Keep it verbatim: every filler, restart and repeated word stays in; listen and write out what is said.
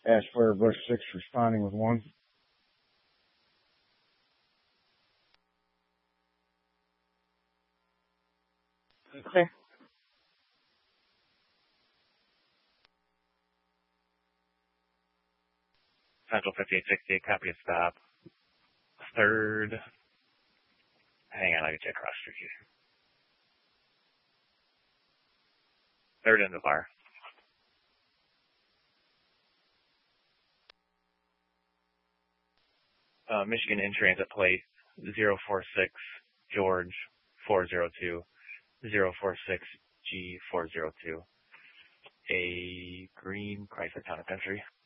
Ash Flare Bush six responding with one. Okay. Central fifty-eight sixty-eight, copy a stop. Third. Hang on, I can check cross street here. Third in the bar. Uh, Michigan in transit plate zero four six George four zero two zero four six G four zero two. A green Chrysler Town and Country.